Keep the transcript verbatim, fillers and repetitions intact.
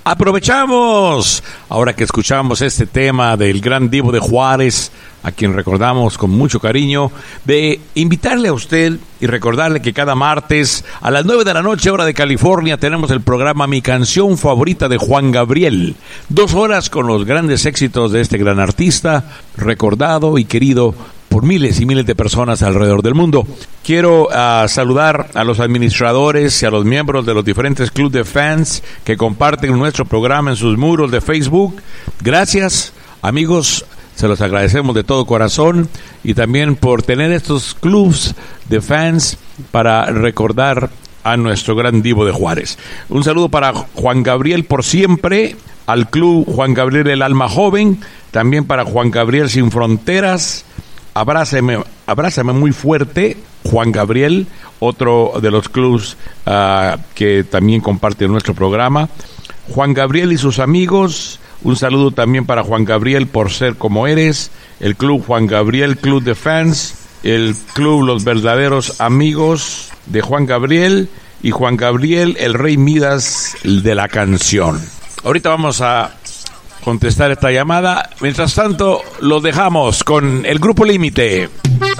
Aprovechamos, ahora que escuchamos este tema del gran divo de Juárez, a quien recordamos con mucho cariño, de invitarle a usted y recordarle que cada martes a las nueve de la noche, hora de California, tenemos el programa Mi Canción Favorita de Juan Gabriel. Dos horas con los grandes éxitos de este gran artista, recordado y querido por miles y miles de personas alrededor del mundo. Quiero uh, saludar a los administradores y a los miembros de los diferentes clubes de fans que comparten nuestro programa en sus muros de Facebook. Gracias, amigos, se los agradecemos de todo corazón, y también por tener estos clubes de fans para recordar a nuestro gran divo de Juárez. Un saludo para Juan Gabriel por siempre, al club Juan Gabriel el Alma Joven, también para Juan Gabriel Sin Fronteras. Abrázame, abrázame muy fuerte, Juan Gabriel, otro de los clubs uh, que también comparte nuestro programa. Juan Gabriel y sus amigos, un saludo también para Juan Gabriel por ser como eres, el club Juan Gabriel, club de fans, el club Los Verdaderos Amigos de Juan Gabriel, y Juan Gabriel, el Rey Midas de la canción. Ahorita vamos a contestar esta llamada. Mientras tanto, lo dejamos con el Grupo Límite.